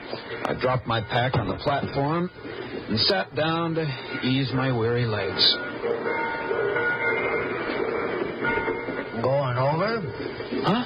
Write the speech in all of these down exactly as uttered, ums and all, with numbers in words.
I dropped my pack on the platform and sat down to ease my weary legs. Going over? Huh?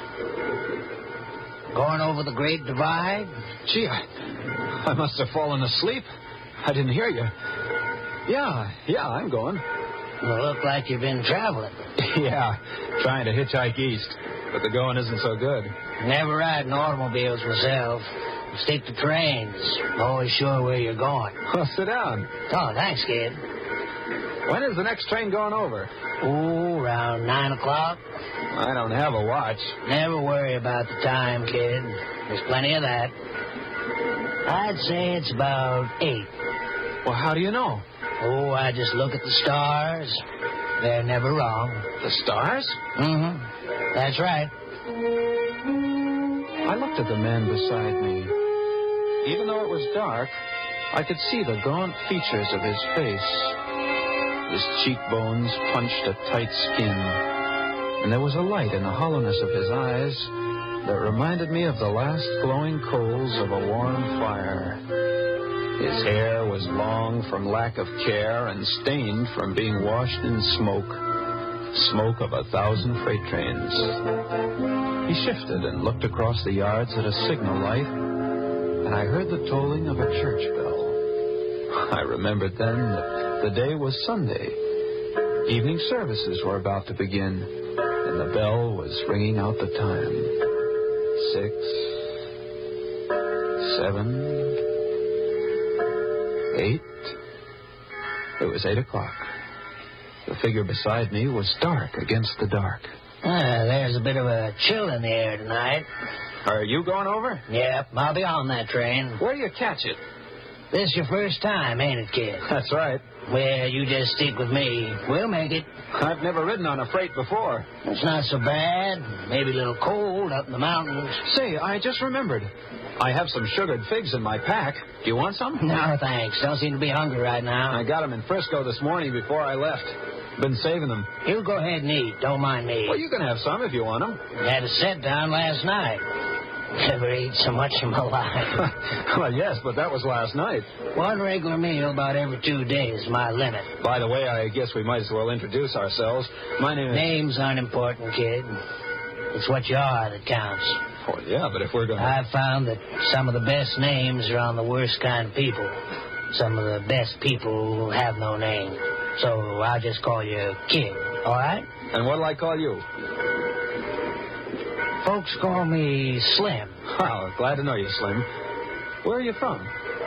Going over the Great Divide? Gee, I, I must have fallen asleep. I didn't hear you. Yeah, yeah, I'm going. You look like you've been traveling. Yeah, trying to hitchhike east, but the going isn't so good. Never ride in automobiles myself. Stick to trains. Always sure where you're going. Well, sit down. Oh, thanks, kid. When is the next train going over? Oh, around nine o'clock. I don't have a watch. Never worry about the time, kid. There's plenty of that. I'd say it's about eight. Well, how do you know? Oh, I just look at the stars. They're never wrong. The stars? Mm-hmm. That's right. I looked at the man beside me. Even though it was dark, I could see the gaunt features of his face. His cheekbones punched a tight skin, and there was a light in the hollowness of his eyes that reminded me of the last glowing coals of a warm fire. His hair was long from lack of care and stained from being washed in smoke. Smoke of a thousand freight trains. He shifted and looked across the yards at a signal light, and I heard the tolling of a church bell. I remembered then that the day was Sunday. Evening services were about to begin, and the bell was ringing out the time. Six, seven, eight. It was eight o'clock. The figure beside me was dark against the dark. Ah, there's a bit of a chill in the air tonight. Are you going over? Yep, I'll be on that train. Where do you catch it? This your first time, ain't it, kid? That's right. Well, you just stick with me. We'll make it. I've never ridden on a freight before. It's not so bad. Maybe a little cold up in the mountains. Say, I just remembered. I have some sugared figs in my pack. Do you want some? No, thanks. Don't seem to be hungry right now. I got them in Frisco this morning before I left. Been saving them. You go ahead and eat. Don't mind me. Well, you can have some if you want them. Had a set down last night. Never ate so much in my life. Well, yes, but that was last night. One regular meal about every two days is my limit. By the way, I guess we might as well introduce ourselves. My name is... Names aren't important, kid. It's what you are that counts. Oh, yeah, but if we're going to... I've found that some of the best names are on the worst kind of people. Some of the best people have no name. So I'll just call you Kid, all right? And what'll I call you? Folks call me Slim. Oh, glad to know you, Slim. Where are you from?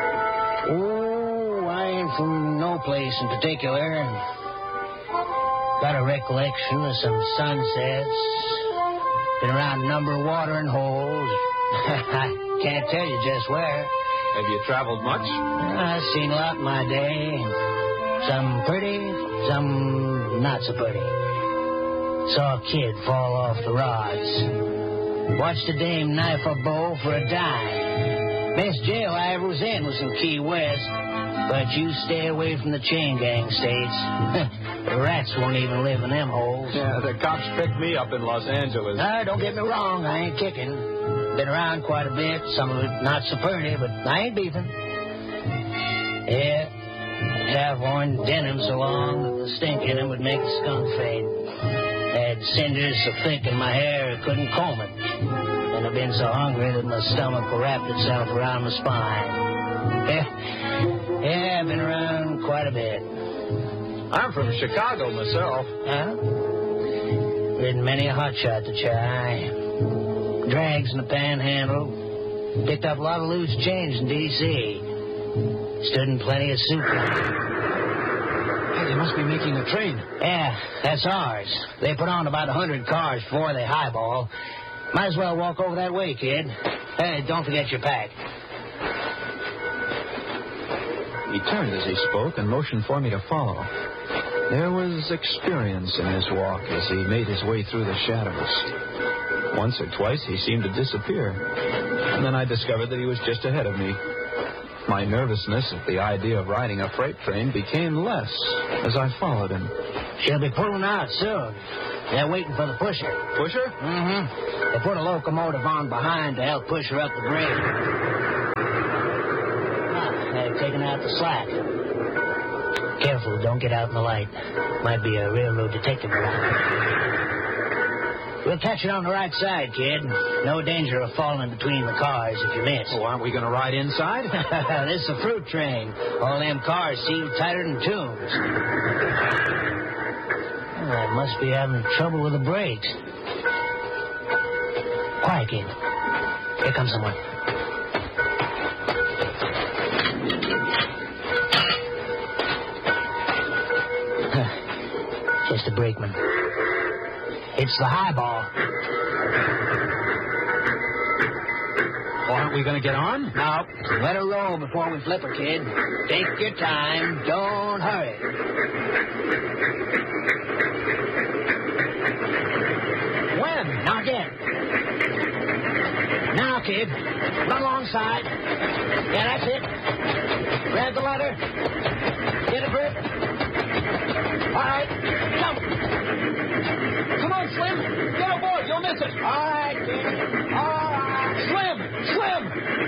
Oh, I ain't from no place in particular. Got a recollection of some sunsets. Been around a number of watering holes. I can't tell you just where. Have you traveled much? I've seen a lot in my day. Some pretty, some not so pretty. Saw a kid fall off the rods. Watched a dame knife a bow for a dime. Best jail I ever was in was in Key West. But you stay away from the chain gang states. The rats won't even live in them holes. Yeah, the cops picked me up in Los Angeles. No, don't get me wrong. I ain't kicking. Been around quite a bit. Some of it not so pretty, but I ain't beefing. Yeah. Have worn denim so long that the stink in them would make a skunk fade. Had cinders so thick in my hair I couldn't comb it. And I've been so hungry that my stomach wrapped itself around my spine. Yeah, yeah, I've been around quite a bit. I'm from Chicago myself. Huh? Ridden many a hotshot to try. Drags in the panhandle. Picked up a lot of loose change in D C Stood in plenty of soup. Hey, you must be making a train. Yeah, that's ours. They put on about a hundred cars before they highball. Might as well walk over that way, kid. Hey, don't forget your pack. He turned as he spoke and motioned for me to follow. There was experience in his walk as he made his way through the shadows. Once or twice he seemed to disappear. And then I discovered that he was just ahead of me. My nervousness at the idea of riding a freight train became less as I followed him. She'll be pulling out soon. They're waiting for the pusher. Pusher? Mm-hmm. They put a locomotive on behind to help push her up the grade. out the slack. Careful, don't get out in the light. Might be a railroad detective around. We'll catch it on the right side, kid. No danger of falling between the cars if you miss. Oh, aren't we going to ride inside? This is a fruit train. All them cars sealed tighter than tombs. Oh, I must be having trouble with the brakes. Quiet, kid. Here comes someone. Just a brakeman. It's the highball. Well, aren't we going to get on? No. Let her roll before we flip her, kid. Take your time. Don't hurry. When? Now get. Now, kid. Run alongside. Yeah, that's it. Grab the ladder. Get a grip. All right. Jump. Come on, Slim. Get aboard. You'll miss it. All right, kid. All right. Slim! Slim!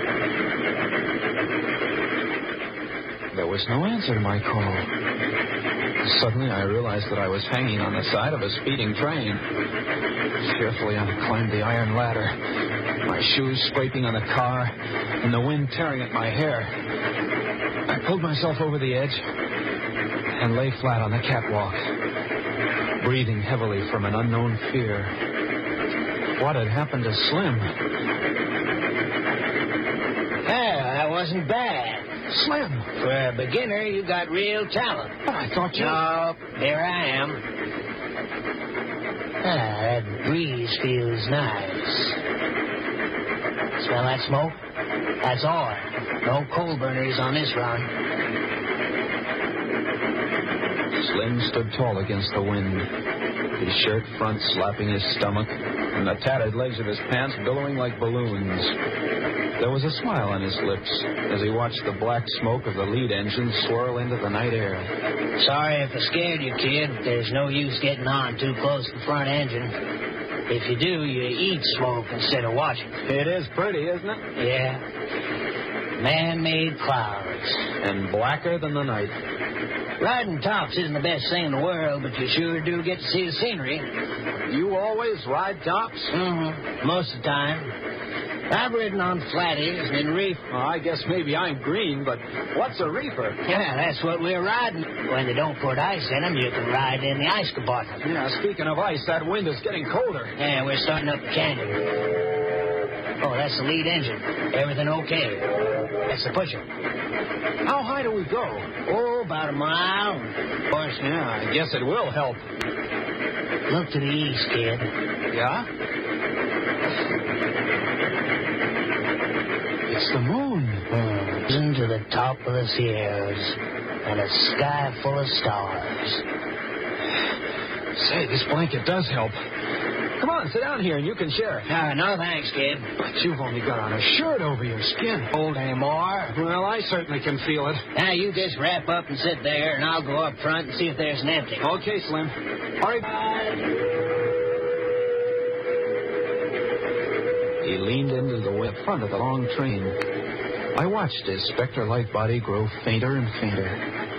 There was no answer to my call. Suddenly, I realized that I was hanging on the side of a speeding train. Fearfully, I climbed the iron ladder, my shoes scraping on the car, and the wind tearing at my hair. I pulled myself over the edge and lay flat on the catwalk, breathing heavily from an unknown fear. What had happened to Slim? Well, that wasn't bad. Slim! For a beginner, you got real talent. But I thought you... No, here I am. Ah, that breeze feels nice. Smell that smoke? That's oil. No coal burners on this run. Slim stood tall against the wind, his shirt front slapping his stomach, and the tattered legs of his pants billowing like balloons. There was a smile on his lips as he watched the black smoke of the lead engine swirl into the night air. Sorry if I scared you, kid. There's no use getting on too close to the front engine. If you do, you eat smoke instead of watching. It is pretty, isn't it? Yeah. Man-made clouds. And blacker than the night. Riding tops isn't the best thing in the world, but you sure do get to see the scenery. You always ride tops? Mm-hmm. Most of the time. I've ridden on flatties and reef. Well, I guess maybe I'm green, but what's a reefer? Yeah, that's what we're riding. When they don't put ice in them, you can ride in the ice compartment. Yeah, speaking of ice, that wind is getting colder. Yeah, we're starting up the canyon. Oh, that's the lead engine. Everything okay. That's the pusher. How high do we go? Oh, about a mile. Of course, yeah, I guess it will help. Look to the east, kid. Yeah? It's the moon. Mm, to the top of the Sierras and a sky full of stars. Say, this blanket does help. Come on, sit down here and you can share it. Uh, no, thanks, kid. But you've only got on a shirt over your skin. Cold anymore? Well, I certainly can feel it. Now, you just wrap up and sit there, and I'll go up front and see if there's an empty. Okay, Slim. Hurry. He leaned into the front of the long train. I watched his specter-like body grow fainter and fainter.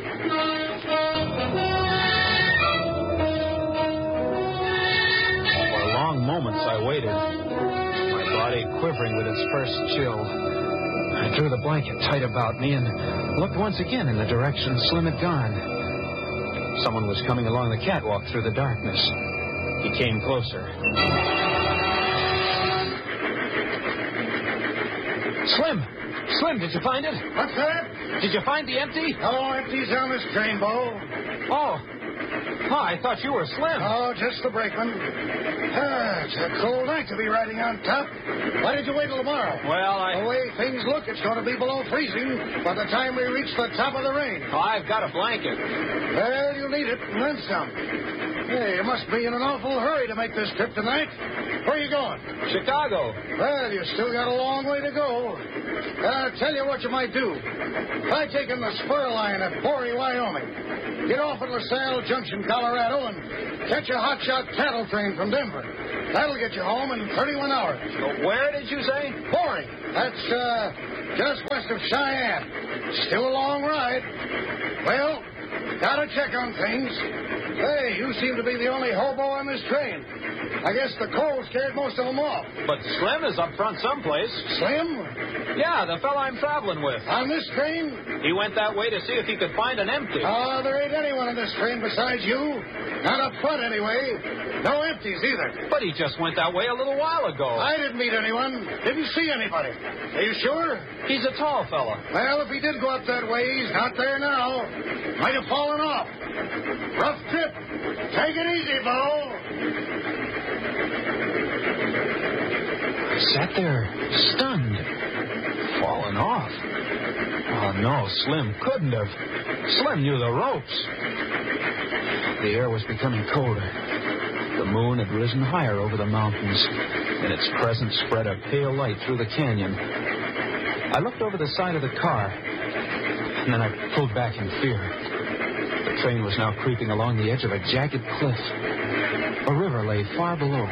For long moments I waited, my body quivering with its first chill. I drew the blanket tight about me and looked once again in the direction Slim had gone. Someone was coming along the catwalk through the darkness. He came closer. Slim! Slim, did you find it? What's that? Did you find the empty? No empties on this train, Bo. Oh. Oh, I thought you were Slim. Oh, just the brakeman. Ah, it's a cold night to be riding on top. Why did you wait till tomorrow? Well, I... The way things look, it's going to be below freezing by the time we reach the top of the range. Oh, I've got a blanket. Well, you'll need it, and then some. Hey, you must be in an awful hurry to make this trip tonight. Where are you going? Chicago. Well, you still got a long way to go. I'll tell you what you might do. Try taking the spur line at Bory, Wyoming. Get off at LaSalle Junction, Colorado, and catch a hotshot cattle train from Denver. That'll get you home in thirty-one hours. So where did you say? Bory. That's, uh, just west of Cheyenne. Still a long ride. Well, gotta check on things. Hey, you seem to be the only hobo on this train. I guess the cold scared most of them off. But Slim is up front someplace. Slim? Yeah, the fella I'm traveling with. On this train? He went that way to see if he could find an empty. Oh, there ain't anyone on this train besides you. Not up front, anyway. No empties, either. But he just went that way a little while ago. I didn't meet anyone. Didn't see anybody. Are you sure? He's a tall fella. Well, if he did go up that way, he's not there now. Might have fallen off. Rough trip. Take it easy, Bo. I sat there, stunned. Fallen off. Oh, no, Slim couldn't have. Slim knew the ropes. The air was becoming colder. The moon had risen higher over the mountains, and its presence spread a pale light through the canyon. I looked over the side of the car, and then I pulled back in fear. The train was now creeping along the edge of a jagged cliff. A river lay far below.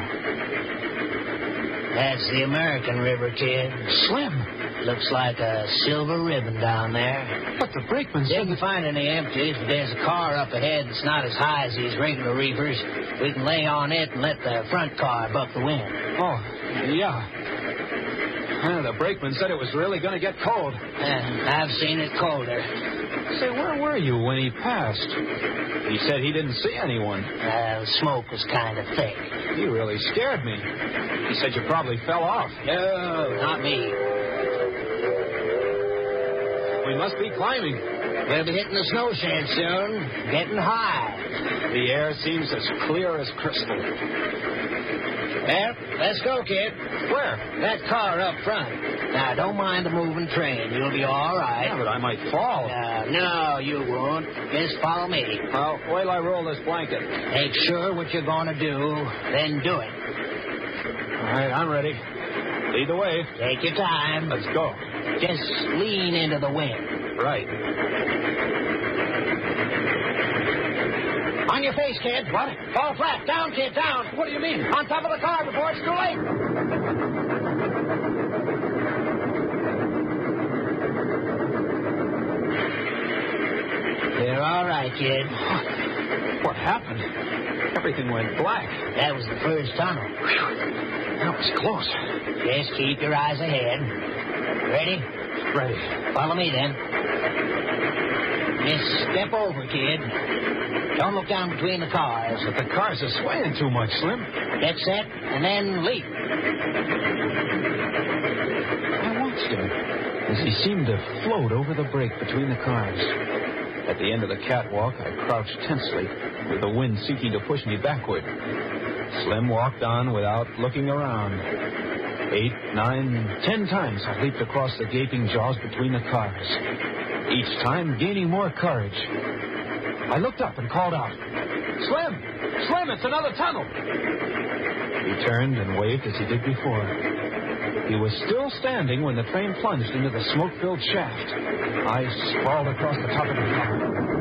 That's the American River, kid. Slim! Looks like a silver ribbon down there. But the brakeman said... Didn't find any empties, but there's a car up ahead that's not as high as these regular reefers. We can lay on it and let the front car buck the wind. Oh, yeah. Uh, the brakeman said it was really going to get cold. Uh, I've seen it colder. Say, where were you when he passed? He said he didn't see anyone. Uh, the smoke was kind of thick. He really scared me. He said you probably fell off. No, not me. We must be climbing. We'll be hitting the snow shed soon. Getting high. The air seems as clear as crystal. Well, let's go, kid. Where? That car up front. Now, don't mind the moving train. You'll be all right. Yeah, but I might fall. Uh, no, you won't. Just follow me. Well, wait till I roll this blanket. Make sure what you're going to do, then do it. All right, I'm ready. Lead the way. Take your time. Let's go. Just lean into the wind. Right. On your face, kid. What? Fall flat. Down, kid, down. What do you mean? On top of the car before it's too late. You're all right, kid. What happened? Everything went black. That was the first tunnel. Whew. That was close. Just keep your eyes ahead. Ready? Ready. Follow me, then. Just step over, kid. Don't look down between the cars. But the cars are swaying too much, Slim. Get set, and then leap. I watched him as he seemed to float over the break between the cars. At the end of the catwalk, I crouched tensely, with the wind seeking to push me backward. Slim walked on without looking around. Eight, nine, ten times I leaped across the gaping jaws between the cars, each time gaining more courage. I looked up and called out, "Slim! Slim, it's another tunnel!" He turned and waved as he did before. He was still standing when the train plunged into the smoke-filled shaft. I sprawled across the top of the car.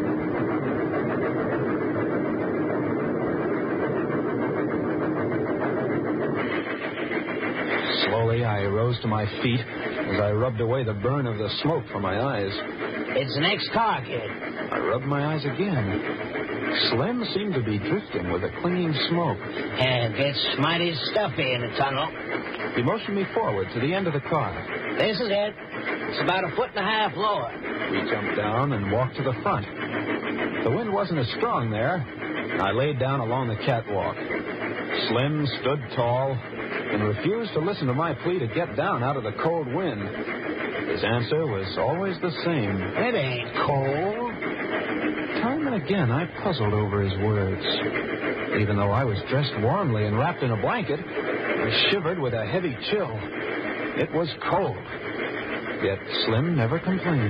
Slowly, I rose to my feet as I rubbed away the burn of the smoke from my eyes. It's the next car, kid. I rubbed my eyes again. Slim seemed to be drifting with a clinging smoke. And gets mighty stuffy in the tunnel. He motioned me forward to the end of the car. This is it. It's about a foot and a half lower. We jumped down and walked to the front. The wind wasn't as strong there. I laid down along the catwalk. Slim stood tall and refused to listen to my plea to get down out of the cold wind. His answer was always the same. It ain't cold. Time and again, I puzzled over his words. Even though I was dressed warmly and wrapped in a blanket, I shivered with a heavy chill. It was cold. Yet Slim never complained.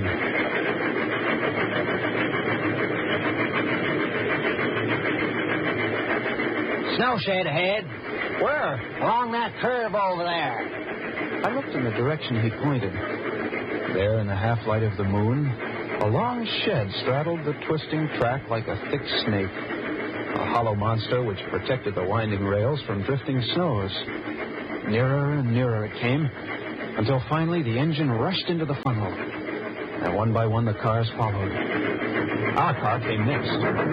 Snow shed ahead. Where? Along that curve over there. I looked in the direction he pointed. There, in the half-light of the moon, a long shed straddled the twisting track like a thick snake. A hollow monster which protected the winding rails from drifting snows. Nearer and nearer it came, until finally the engine rushed into the funnel. And one by one the cars followed. Our car came next.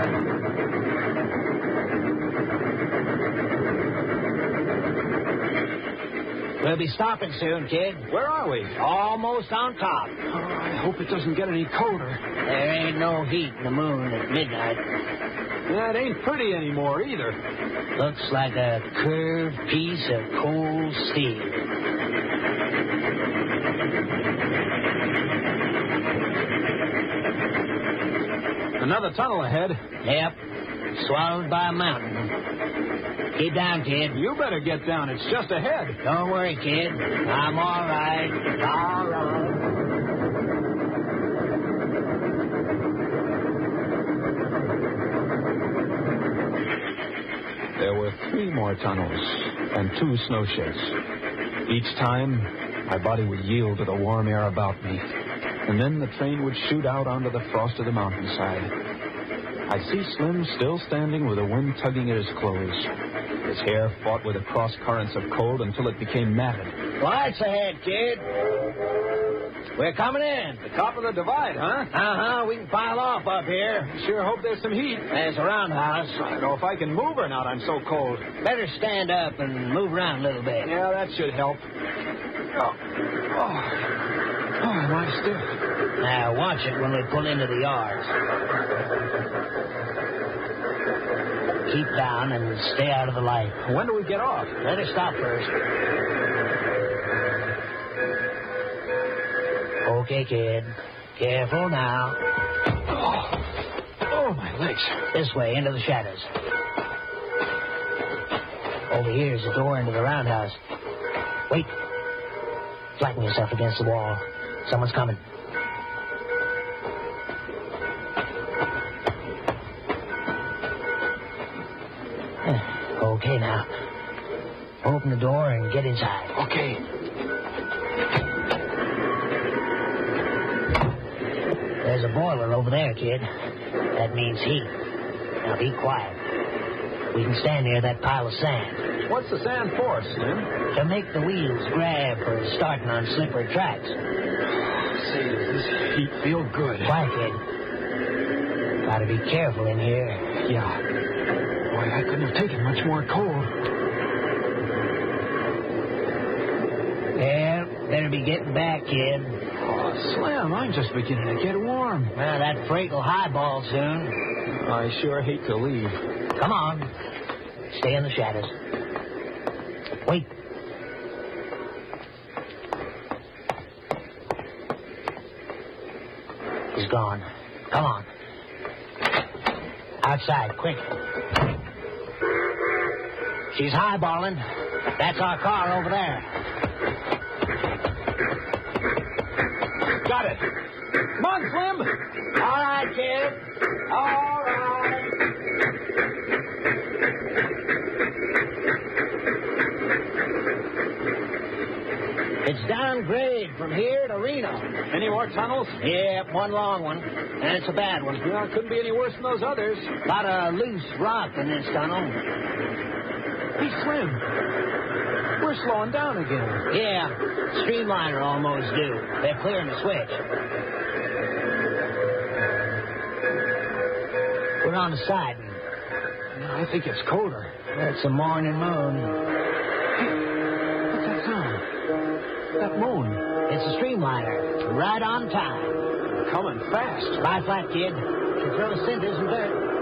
We'll be stopping soon, kid. Where are we? Almost on top. Oh, I hope it doesn't get any colder. There ain't no heat in the moon at midnight. Yeah, it ain't pretty anymore either. Looks like a curved piece of cold steel. Another tunnel ahead. Yep. Swallowed by a mountain. Keep down, kid. You better get down. It's just ahead. Don't worry, kid. I'm all right. All right. There were three more tunnels and two snow sheds. Each time, my body would yield to the warm air about me. And then the train would shoot out onto the frost of the mountainside. I'd see Slim still standing with the wind tugging at his clothes. His hair fought with the cross currents of cold until it became matted. Lights ahead, kid. We're coming in. The top of the divide, huh? Uh-huh. We can pile off up here. Sure hope there's some heat. There's a roundhouse. I don't know if I can move or not. I'm so cold. Better stand up and move around a little bit. Yeah, that should help. Oh. Oh. Oh, am I stiff? Now, watch it when we pull into the yards. Keep down and stay out of the light. When do we get off? Let her stop first. Okay, kid. Careful now. Oh, oh my legs. This way, into the shadows. Over here's the door into the roundhouse. Wait. Flatten yourself against the wall. Someone's coming. Okay, now. Open the door and get inside. Okay. There's a boiler over there, kid. That means heat. Now be quiet. We can stand near that pile of sand. What's the sand for, Slim? To make the wheels grab for starting on slippery tracks. Say, does this heat feel good? Quiet, kid. Gotta be careful in here. Yeah. Boy, I couldn't have taken much more cold. Yeah, better be getting back, kid. Oh, Slim, I'm just beginning to get warm. Well, that freight will highball soon. I sure hate to leave. Come on. Stay in the shadows. Wait. He's gone. Come on. Outside, quick. She's highballing. That's our car over there. Got it. Come on, Slim. All right, kid. All right. It's downgrade from here to Reno. Any more tunnels? Yep, one long one. And it's a bad one. Yeah, it couldn't be any worse than those others. A lot of loose rock in this tunnel. Hey, Slim. We're slowing down again. Yeah, streamliner almost due. They're clearing the switch. We're on the siding. No, I think it's colder. It's the morning moon. Hey, what's that sound? That moon. It's a streamliner. Right on time. Coming fast. Lie flat, kid. Should throw the cinders and dirt.